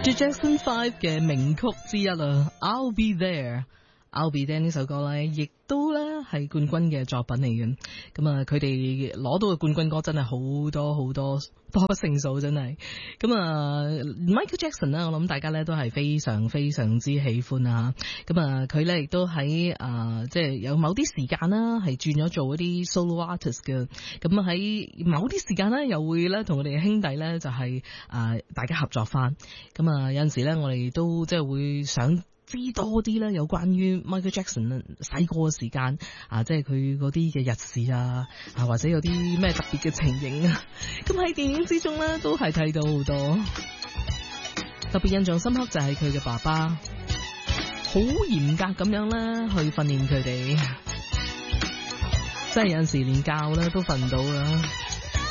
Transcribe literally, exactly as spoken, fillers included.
Jackson Five 嘅名曲之一啦 ，I'll Be There。I'll Be There 呢首歌咧，亦都咧係冠軍嘅作品嚟嘅。咁啊，佢哋攞到嘅冠軍歌真係好多好多，多不勝數，真係。咁啊 ，Michael Jackson 咧，我諗大家咧都係非常非常之喜歡啊。咁啊，佢咧亦都喺啊，即係有某啲時間啦，係轉咗做一啲 solo artist 嘅。咁啊，喺某啲時間咧，又會咧同佢哋嘅兄弟咧，就係啊，大家合作翻。咁啊，有陣時咧，我哋都即係會想知多啲咧，有關於 Michael Jackson 細個嘅時間啊，即係佢嗰啲嘅日事啊，啊或者有啲咩特別嘅情形啊，咁喺電影之中咧都係睇到好多。特別印象深刻就係佢嘅爸爸，好嚴格咁樣咧去訓練佢哋，真係有陣時連覺咧都瞓唔到啦。